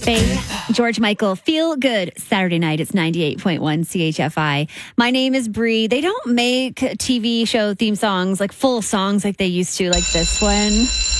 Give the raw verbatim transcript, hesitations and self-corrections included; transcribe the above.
Faye, George Michael, Feel Good Saturday night. It's ninety-eight point one C H F I. My name is Bree. They don't make T V show theme songs, like full songs like they used to, like this one.